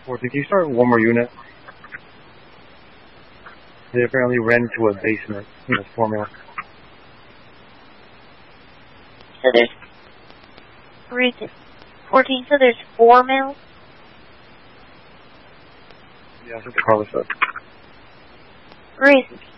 14, can you start one more unit? They apparently ran into a basement in this formula. So there's 14, so there's 4 males? Yeah, that's what Carla said. Reason.